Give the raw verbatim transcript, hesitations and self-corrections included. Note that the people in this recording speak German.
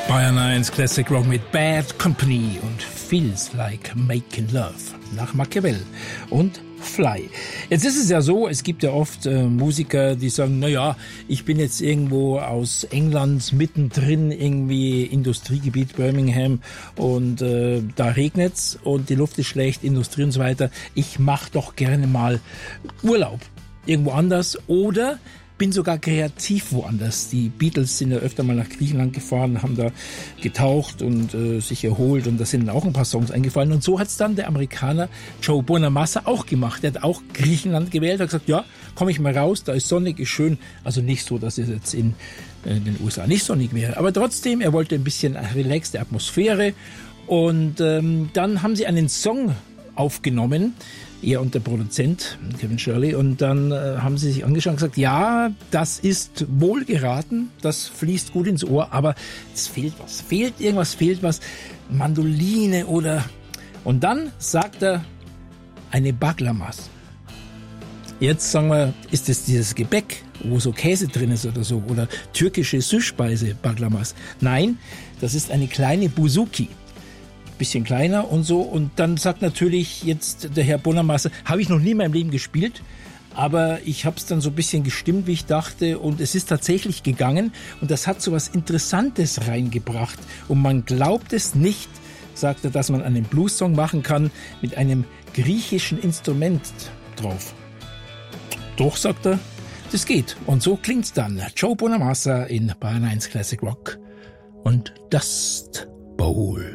Bayern eins Classic Rock mit Bad Company und Feels Like Making Love nach Machiavelli und Fly. Jetzt ist es ja so, es gibt ja oft äh, Musiker, die sagen, na ja, ich bin jetzt irgendwo aus England mittendrin, irgendwie Industriegebiet Birmingham und äh, da regnet's und die Luft ist schlecht, Industrie und so weiter. Ich mache doch gerne mal Urlaub irgendwo anders oder bin sogar kreativ woanders. Die Beatles sind ja öfter mal nach Griechenland gefahren, haben da getaucht und äh, sich erholt und da sind auch ein paar Songs eingefallen. Und so hat's dann der Amerikaner Joe Bonamassa auch gemacht. Der hat auch Griechenland gewählt, hat gesagt, ja, komme ich mal raus, da ist sonnig, ist schön. Also nicht so, dass es jetzt in, in den U S A nicht sonnig wäre. Aber trotzdem, er wollte ein bisschen relaxte Atmosphäre. Und ähm, dann haben sie einen Song aufgenommen, er und der Produzent, Kevin Shirley, und dann äh, haben sie sich angeschaut und gesagt, ja, das ist wohl geraten, das fließt gut ins Ohr, aber es fehlt was, fehlt irgendwas, fehlt was, Mandoline oder... Und dann sagt er, eine Baglamas. Jetzt sagen wir, ist es dieses Gebäck, wo so Käse drin ist oder so, oder türkische Süßspeise, Baglamas? Nein, das ist eine kleine Buzuki. Bisschen kleiner und so. Und dann sagt natürlich jetzt der Herr Bonamassa, habe ich noch nie in meinem Leben gespielt, aber ich habe es dann so ein bisschen gestimmt, wie ich dachte, und es ist tatsächlich gegangen und das hat so was Interessantes reingebracht und man glaubt es nicht, sagt er, dass man einen Blues-Song machen kann mit einem griechischen Instrument drauf. Doch, sagt er, das geht. Und so klingt's dann. Joe Bonamassa in Bayern eins Classic Rock und Dust Bowl.